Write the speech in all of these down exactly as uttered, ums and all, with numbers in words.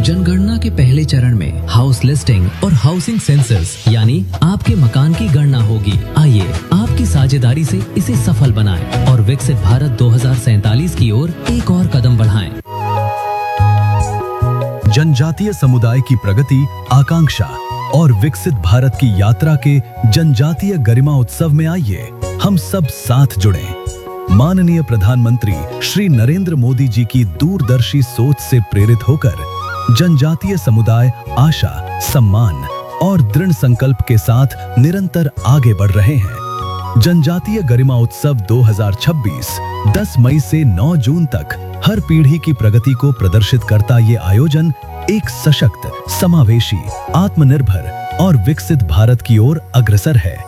जनगणना के पहले चरण में हाउस लिस्टिंग और हाउसिंग सेंसस यानी आपके मकान की गणना होगी। आइए आपकी साझेदारी से इसे सफल बनाएं और विकसित भारत दो हज़ार सैंतालीस की ओर एक और कदम बढ़ाएं। जनजातीय समुदाय की प्रगति, आकांक्षा और विकसित भारत की यात्रा के जनजातीय गरिमा उत्सव में आइए हम सब साथ जुड़ें। माननीय प्रधानमंत्री श्री नरेंद्र मोदी जी की दूरदर्शी सोच से प्रेरित होकर जनजातीय समुदाय आशा, सम्मान और दृढ़ संकल्प के साथ निरंतर आगे बढ़ रहे हैं। जनजातीय गरिमा उत्सव दो हज़ार छब्बीस दस मई से नौ जून तक हर पीढ़ी की प्रगति को प्रदर्शित करता ये आयोजन एक सशक्त, समावेशी, आत्मनिर्भर और विकसित भारत की ओर अग्रसर है।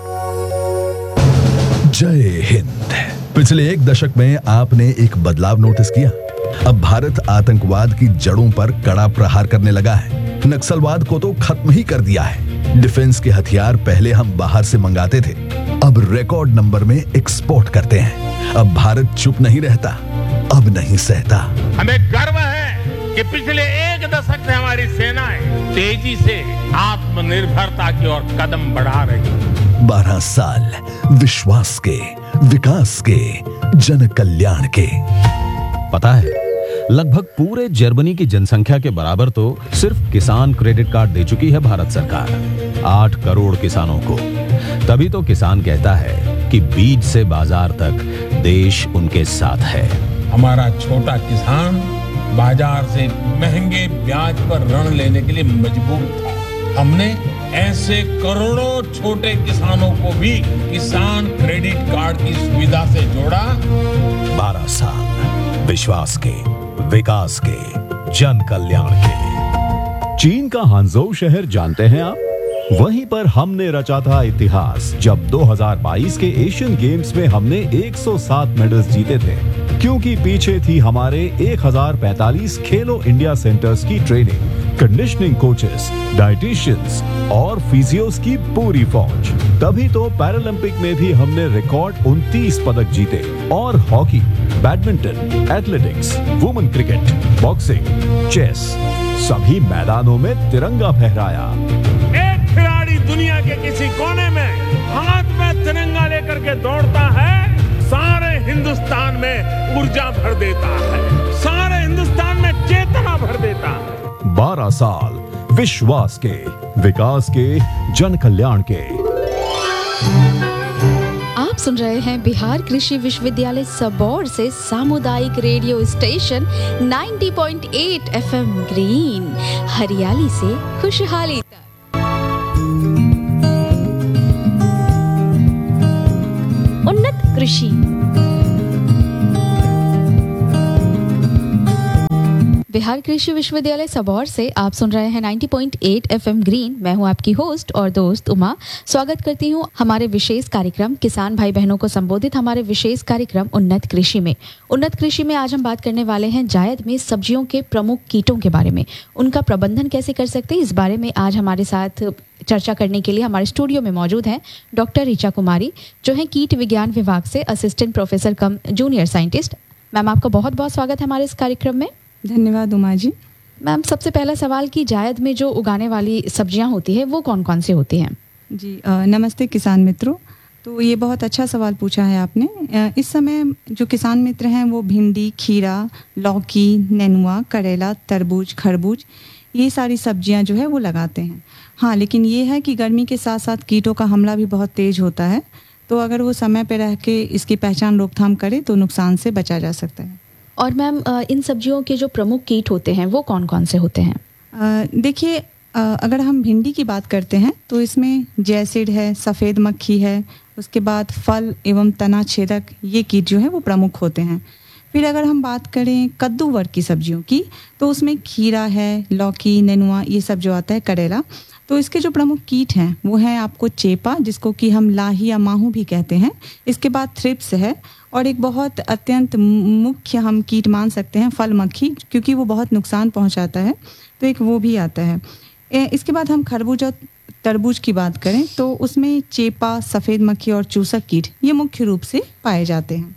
जय हिंद। पिछले एक दशक में आपने एक बदलाव नोटिस किया। अब भारत आतंकवाद की जड़ों पर कड़ा प्रहार करने लगा है। नक्सलवाद को तो खत्म ही कर दिया है। डिफेंस के हथियार पहले हम बाहर से मंगाते थे, अब रिकॉर्ड नंबर में एक्सपोर्ट करते हैं। अब भारत चुप नहीं रहता, अब नहीं सहता। हमें गर्व है कि पिछले एक दशक से हमारी सेनाएं तेजी से आत्मनिर्भरता की ओर कदम बढ़ा रही है। बारह साल विश्वास के, विकास के, जन कल्याण के। पता है, लगभग पूरे जर्मनी की जनसंख्या के बराबर तो सिर्फ किसान क्रेडिट कार्ड दे चुकी है भारत सरकार, आठ करोड़ किसानों को। तभी तो किसान कहता है कि बीज से बाजार तक देश उनके साथ है। हमारा छोटा किसान बाजार से महंगे ब्याज पर ऋण लेने के लिए मजबूर था। हमने ऐसे करोड़ों छोटे किसानों को भी किसान क्रेडिट कार्ड की सुविधा से जोड़ा। बारह साल विश्वास के, विकास के, जन कल्याण के। चीन का हांगझोउ शहर जानते हैं आप? वहीं पर हमने रचा था इतिहास जब दो हज़ार बाईस के एशियन गेम्स में हमने एक सौ सात मेडल्स जीते थे, क्योंकि पीछे थी हमारे एक हज़ार पैंतालीस खेलो इंडिया सेंटर्स की ट्रेनिंग, कंडीशनिंग कोचेस, डाइटिशियंस और फिजियोस की पूरी फौज। तभी तो पैरालंपिक में भी हमने रिकॉर्ड उनतीस पदक जीते और hockey, badminton, athletics, women cricket, boxing, chess सभी मैदानों में तिरंगा फहराया। एक खिलाड़ी दुनिया के किसी कोने में हाथ में तिरंगा लेकर के दौड़ता है, सारे हिंदुस्तान में ऊर्जा भर देता है, सारे हिंदुस्तान में चेतना भर देता है। बारह साल विश्वास के, विकास के, जन कल्याण के। आप सुन रहे हैं बिहार कृषि विश्वविद्यालय सबौर से सामुदायिक रेडियो स्टेशन नब्बे पॉइंट आठ एफएम ग्रीन, हरियाली से खुशहाली तक। उन्नत कृषि। बिहार कृषि विश्वविद्यालय सबौर से आप सुन रहे हैं नब्बे पॉइंट आठ एफएम ग्रीन। मैं हूं आपकी होस्ट और दोस्त उमा। स्वागत करती हूं हमारे विशेष कार्यक्रम किसान भाई बहनों को संबोधित हमारे विशेष कार्यक्रम उन्नत कृषि में। उन्नत कृषि में आज हम बात करने वाले हैं जायद में सब्जियों के प्रमुख कीटों के बारे में। उनका प्रबंधन कैसे कर सकते हैं, इस बारे में आज हमारे साथ चर्चा करने के लिए हमारे स्टूडियो में मौजूद हैं डॉक्टर ऋचा कुमारी, जो हैं कीट विज्ञान विभाग से असिस्टेंट प्रोफेसर कम जूनियर साइंटिस्ट। मैम, आपका बहुत बहुत स्वागत है हमारे इस कार्यक्रम में। धन्यवाद उमा जी। मैम, सबसे पहला सवाल कि जायद में जो उगाने वाली सब्जियां होती है वो कौन कौन सी होती हैं? जी आ, नमस्ते किसान मित्रों। तो ये बहुत अच्छा सवाल पूछा है आपने। आ, इस समय जो किसान मित्र हैं वो भिंडी, खीरा, लौकी, नेनुआ, करेला, तरबूज, खरबूज, ये सारी सब्जियां जो है वो लगाते हैं। हाँ, लेकिन ये है कि गर्मी के साथ साथ कीटों का हमला भी बहुत तेज होता है, तो अगर वो समय पर रह के इसकी पहचान रोकथाम करे तो नुकसान से बचा जा सकता है। और मैम, इन सब्जियों के जो प्रमुख कीट होते हैं वो कौन कौन से होते हैं? देखिए, अगर हम भिंडी की बात करते हैं तो इसमें जैसिड है, सफ़ेद मक्खी है, उसके बाद फल एवं तना छेदक, ये कीट जो है वो प्रमुख होते हैं। फिर अगर हम बात करें कद्दू वर्ग की सब्जियों की तो उसमें खीरा है, लौकी, नेनुआ, ये सब जो आता है, करेला। तो इसके जो प्रमुख कीट हैं वो हैं आपको चेपा, जिसको कि हम लाही या माहू भी कहते हैं। इसके बाद थ्रिप्स है, और एक बहुत अत्यंत मुख्य हम कीट मान सकते हैं फल मक्खी, क्योंकि वो बहुत नुकसान पहुंचाता है, तो एक वो भी आता है। इसके बाद हम खरबूज और तरबूज की बात करें तो उसमें चेपा, सफ़ेद मक्खी और चूसक कीट ये मुख्य रूप से पाए जाते हैं।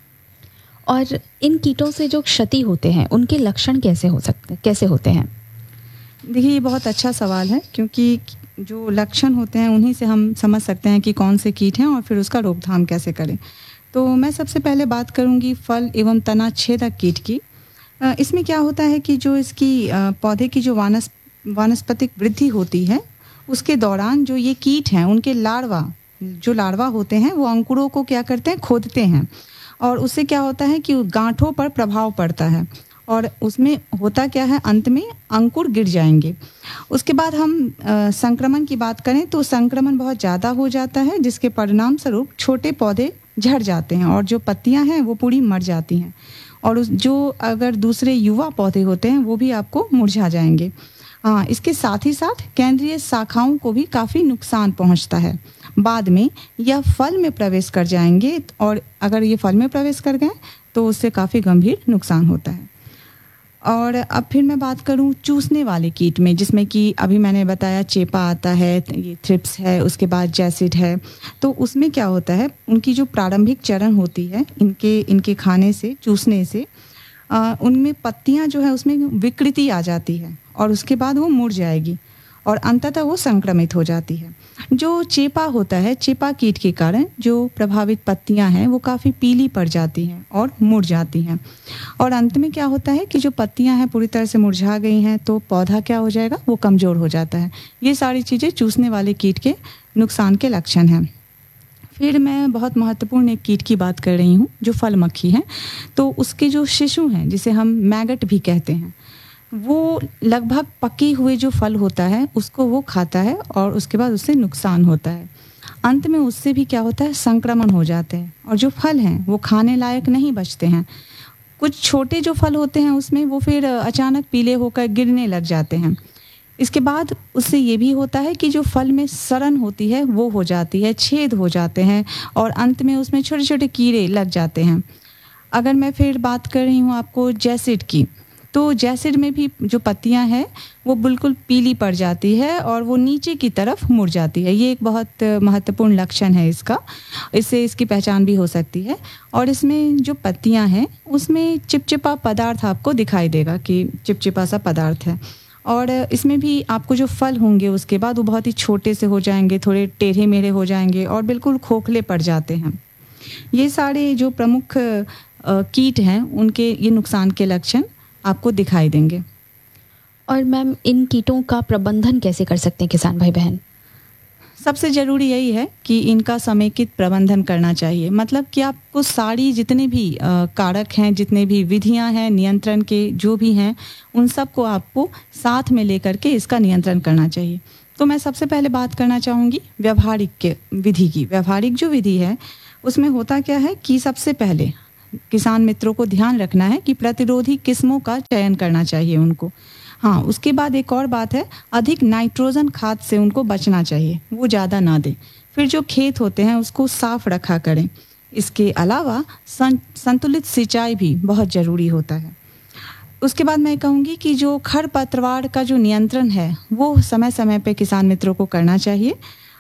और इन कीटों से जो क्षति होते हैं उनके लक्षण कैसे हो सकते कैसे होते हैं? देखिए, ये बहुत अच्छा सवाल है, क्योंकि जो लक्षण होते हैं उन्हीं से हम समझ सकते हैं कि कौन से कीट हैं और फिर उसका रोकथाम कैसे करें। तो मैं सबसे पहले बात करूंगी फल एवं तना छेदक कीट की। अ, इसमें क्या होता है कि जो इसकी अ, पौधे की जो वानस वानस्पतिक वृद्धि होती है, उसके दौरान जो ये कीट हैं उनके लार्वा जो लार्वा होते हैं वो अंकुरों को क्या करते हैं, खोदते हैं, और उससे क्या होता है कि गांठों पर प्रभाव पड़ता है और उसमें होता क्या है, अंत में अंकुर गिर जाएंगे। उसके बाद हम अ, संक्रमण की बात करें तो संक्रमण बहुत ज़्यादा हो जाता है, जिसके परिणाम स्वरूप छोटे पौधे झड़ जाते हैं और जो पत्तियां हैं वो पूरी मर जाती हैं, और उस जो अगर दूसरे युवा पौधे होते हैं वो भी आपको मुरझा जाएंगे। हाँ, इसके साथ ही साथ केंद्रीय शाखाओं को भी काफ़ी नुकसान पहुंचता है। बाद में यह फल में प्रवेश कर जाएंगे, और अगर ये फल में प्रवेश कर गए तो उससे काफ़ी गंभीर नुकसान होता है। और अब फिर मैं बात करूं चूसने वाले कीट में, जिसमें कि अभी मैंने बताया चेपा आता है, ये थ्रिप्स है, उसके बाद जैसिड है। तो उसमें क्या होता है, उनकी जो प्रारंभिक चरण होती है इनके इनके खाने से, चूसने से आ, उनमें पत्तियां जो है उसमें विकृति आ जाती है और उसके बाद वो मुड़ जाएगी और अंततः वो संक्रमित हो जाती है। जो चेपा होता है, चेपा कीट के कारण जो प्रभावित पत्तियां हैं वो काफ़ी पीली पड़ जाती हैं और मुड़ जाती हैं, और अंत में क्या होता है कि जो पत्तियां हैं पूरी तरह से मुरझा गई हैं तो पौधा क्या हो जाएगा, वो कमज़ोर हो जाता है। ये सारी चीज़ें चूसने वाले कीट के नुकसान के लक्षण हैं। फिर मैं बहुत महत्वपूर्ण एक कीट की बात कर रही हूँ जो फल मक्खी है। तो उसके जो शिशु हैं, जिसे हम मैगट भी कहते हैं, वो लगभग पके हुए जो फल होता है उसको वो खाता है और उसके बाद उससे नुकसान होता है। अंत में उससे भी क्या होता है, संक्रमण हो जाते हैं और जो फल हैं वो खाने लायक नहीं बचते हैं। कुछ छोटे जो फल होते हैं उसमें वो फिर अचानक पीले होकर गिरने लग जाते हैं। इसके बाद उससे ये भी होता है कि जो फल में सड़न होती है वो हो जाती है, छेद हो जाते हैं और अंत में उसमें छोटे छोटे कीड़े लग जाते हैं। अगर मैं फिर बात कर रही हूँ आपको जैसिड की, तो जैसिड में भी जो पत्तियां हैं वो बिल्कुल पीली पड़ जाती है और वो नीचे की तरफ मुड़ जाती है। ये एक बहुत महत्वपूर्ण लक्षण है इसका, इससे इसकी पहचान भी हो सकती है। और इसमें जो पत्तियां हैं उसमें चिपचिपा पदार्थ आपको दिखाई देगा कि चिपचिपा सा पदार्थ है, और इसमें भी आपको जो फल होंगे उसके बाद वो बहुत ही छोटे से हो जाएंगे, थोड़े टेढ़े मेढ़े हो जाएंगे और बिल्कुल खोखले पड़ जाते हैं। ये सारे जो प्रमुख कीट हैं उनके ये नुकसान के लक्षण आपको दिखाई देंगे। और मैम, इन कीटों का प्रबंधन कैसे कर सकते हैं किसान भाई बहन? सबसे ज़रूरी यही है कि इनका समेकित प्रबंधन करना चाहिए। मतलब कि आपको सारी जितने भी आ, कारक हैं, जितने भी विधियां हैं नियंत्रण के जो भी हैं, उन सब को आपको साथ में लेकर के इसका नियंत्रण करना चाहिए। तो मैं सबसे पहले बात करना चाहूँगी व्यवहारिक के विधि की। व्यवहारिक जो विधि है उसमें होता क्या है कि सबसे पहले किसान मित्रों को ध्यान रखना है कि प्रतिरोधी किस्मों का चयन करना चाहिए उनको। हाँ, उसके बाद एक और बात है, अधिक नाइट्रोजन खाद से उनको बचना चाहिए, वो ज़्यादा ना दें। फिर जो खेत होते हैं उसको साफ रखा करें। इसके अलावा सं, संतुलित सिंचाई भी बहुत ज़रूरी होता है। उसके बाद मैं कहूँगी कि जो खरपतवार का जो नियंत्रण है वो समय समय पे किसान मित्रों को करना चाहिए।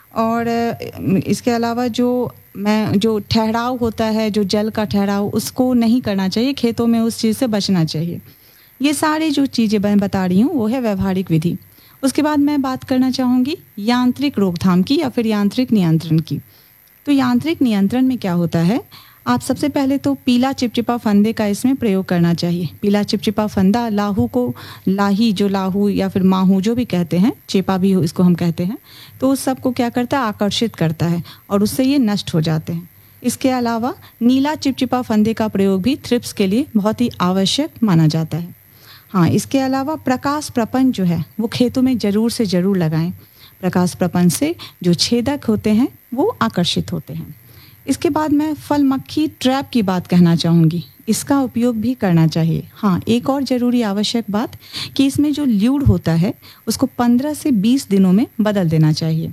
और इसके अलावा जो मैं जो ठहराव होता है, जो जल का ठहराव, उसको नहीं करना चाहिए, खेतों में उस चीज़ से बचना चाहिए। ये सारी जो चीज़ें मैं बता रही हूँ वो है व्यवहारिक विधि। उसके बाद मैं बात करना चाहूँगी यांत्रिक रोकथाम की या फिर यांत्रिक नियंत्रण की। तो यांत्रिक नियंत्रण में क्या होता है, आप सबसे पहले तो पीला चिपचिपा फंदे का इसमें प्रयोग करना चाहिए। पीला चिपचिपा फंदा लाहू को, लाही जो लाहू या फिर माहू जो भी कहते हैं, चेपा भी इसको हम कहते हैं, तो उस सब को क्या करता है, आकर्षित करता है और उससे ये नष्ट हो जाते हैं। इसके अलावा नीला चिपचिपा फंदे का प्रयोग भी थ्रिप्स के लिए बहुत ही आवश्यक माना जाता है। हाँ, इसके अलावा प्रकाश प्रपंच जो है वो खेतों में ज़रूर से ज़रूर लगाएं। प्रकाश प्रपंच से जो छेदक होते हैं वो आकर्षित होते हैं। इसके बाद मैं फल मक्खी ट्रैप की बात कहना चाहूँगी, इसका उपयोग भी करना चाहिए। हाँ, एक और ज़रूरी आवश्यक बात कि इसमें जो ल्यूड होता है उसको पंद्रह से बीस दिनों में बदल देना चाहिए।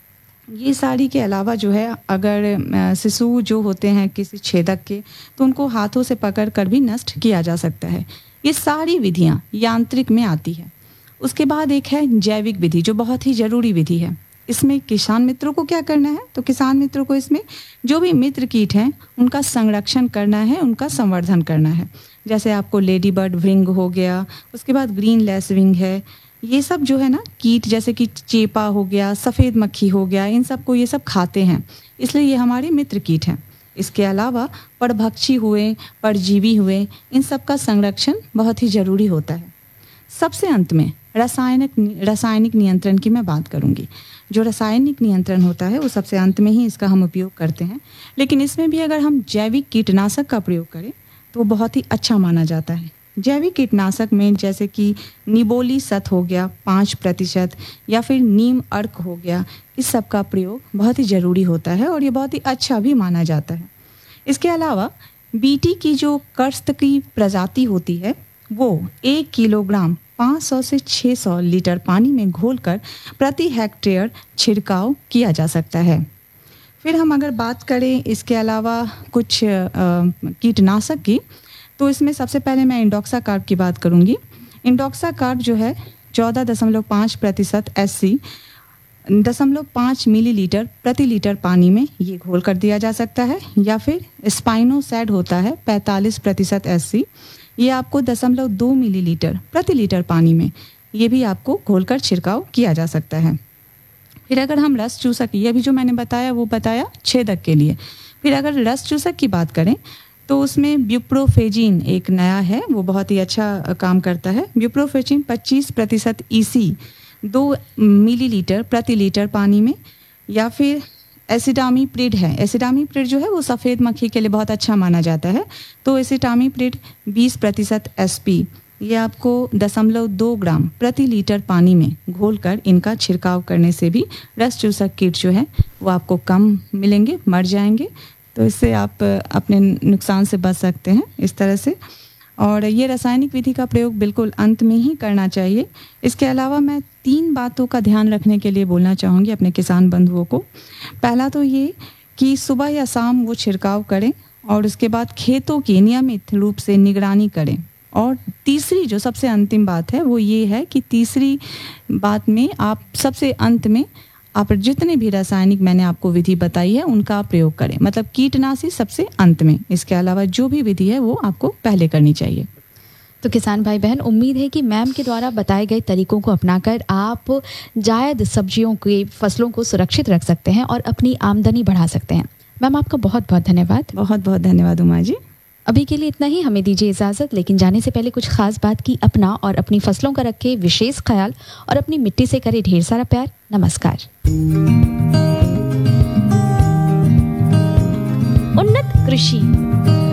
ये सारी के अलावा जो है, अगर शिशु जो होते हैं किसी छेदक के, तो उनको हाथों से पकड़ कर भी नष्ट किया जा सकता है। ये सारी विधियाँ यांत्रिक में आती है। उसके बाद एक है जैविक विधि, जो बहुत ही ज़रूरी विधि है। इसमें किसान मित्रों को क्या करना है, तो किसान मित्रों को इसमें जो भी मित्र कीट हैं उनका संरक्षण करना है, उनका संवर्धन करना है। जैसे आपको लेडी बर्ड विंग हो गया, उसके बाद ग्रीन लेस विंग है, ये सब जो है ना कीट, जैसे कि चेपा हो गया, सफ़ेद मक्खी हो गया, इन सब को ये सब खाते हैं, इसलिए ये हमारे मित्र कीट हैं। इसके अलावा परभक्षी हुए, परजीवी हुए, इन सब का संरक्षण बहुत ही ज़रूरी होता है। सबसे अंत में रासायनिक रासायनिक नियंत्रण की मैं बात करूंगी। जो रासायनिक नियंत्रण होता है वो सबसे अंत में ही इसका हम उपयोग करते हैं, लेकिन इसमें भी अगर हम जैविक कीटनाशक का प्रयोग करें तो वो बहुत ही अच्छा माना जाता है। जैविक कीटनाशक में जैसे कि निबोली सत हो गया पाँच प्रतिशत या फिर नीम अर्क हो गया, इस सब का प्रयोग बहुत ही ज़रूरी होता है और ये बहुत ही अच्छा भी माना जाता है। इसके अलावा बीटी की जो कर्स्त की प्रजाति होती है वो एक किलोग्राम पाँच सौ से छह सौ लीटर पानी में घोलकर प्रति हेक्टेयर छिड़काव किया जा सकता है। फिर हम अगर बात करें इसके अलावा कुछ कीटनाशक की, तो इसमें सबसे पहले मैं इंडोक्साकार्ब की बात करूंगी। इंडोक्साकार्ब जो है चौदह दशमलव पाँच प्रतिशत एस सी दशमलव पाँच मिलीलीटर प्रति लीटर पानी में ये घोल कर दिया जा सकता है, या फिर स्पाइनोसैड होता है पैंतालीस प्रतिशत एस सी, ये आपको दशमलव दो मिलीलीटर प्रति लीटर पानी में ये भी आपको घोलकर छिड़काव किया जा सकता है। फिर अगर हम रस चूसक, ये भी जो मैंने बताया वो बताया छेदक के लिए। फिर अगर रस चूसक की बात करें तो उसमें ब्यूप्रोफेजिन एक नया है, वो बहुत ही अच्छा काम करता है। ब्यूप्रोफेजिन पच्चीस प्रतिशत ईसी दो मिलीलीटर प्रति लीटर पानी में, या फिर एसिटामिप्रिड है। एसिटामिप्रिड जो है वो सफ़ेद मक्खी के लिए बहुत अच्छा माना जाता है, तो एसिटामिप्रिड बीस प्रतिशत एसपी ये आपको दशमलव दो ग्राम प्रति लीटर पानी में घोलकर इनका छिड़काव करने से भी रस चूसक कीट जो है वो आपको कम मिलेंगे, मर जाएंगे। तो इससे आप अपने नुकसान से बच सकते हैं इस तरह से। और ये रासायनिक विधि का प्रयोग बिल्कुल अंत में ही करना चाहिए। इसके अलावा मैं तीन बातों का ध्यान रखने के लिए बोलना चाहूँगी अपने किसान बंधुओं को। पहला तो ये कि सुबह या शाम वो छिड़काव करें, और उसके बाद खेतों की नियमित रूप से निगरानी करें। और तीसरी जो सबसे अंतिम बात है वो ये है कि तीसरी बात में आप सबसे अंत में आप जितने भी रासायनिक मैंने आपको विधि बताई है उनका प्रयोग करें, मतलब कीटनाशी सबसे अंत में। इसके अलावा जो भी विधि है वो आपको पहले करनी चाहिए। तो किसान भाई बहन, उम्मीद है कि मैम के द्वारा बताए गए तरीकों को अपनाकर आप जायद सब्जियों की फसलों को सुरक्षित रख सकते हैं और अपनी आमदनी बढ़ा सकते हैं। मैम आपका बहुत बहुत धन्यवाद। बहुत बहुत धन्यवाद उमा जी। अभी के लिए इतना ही, हमें दीजिए इजाज़त। लेकिन जाने से पहले कुछ खास बात की अपना और अपनी फसलों का रखे विशेष ख्याल और अपनी मिट्टी से करे ढेर सारा प्यार। नमस्कार। उन्नत कृषि